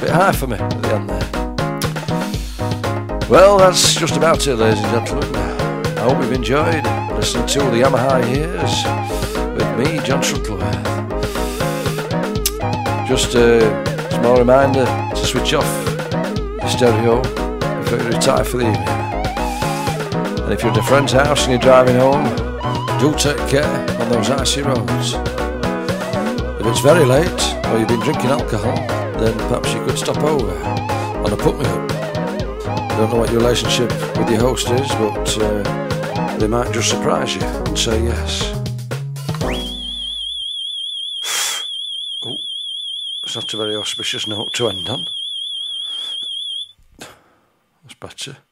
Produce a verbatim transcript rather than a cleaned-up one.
bit high for me at the end there. Well, that's just about it, ladies and gentlemen. I hope you've enjoyed listening to the Yamaha Years with me, John Shuttleworth. Just a small reminder to switch off your stereo before you retire for the evening. And if you're at a friend's house and you're driving home, do take care on those icy roads. If it's very late or you've been drinking alcohol, then perhaps you could stop over on a put-me-up. I don't know what your relationship with your host is, but uh, they might just surprise you and say yes. Oh, it's not a very auspicious note to end on. That's better.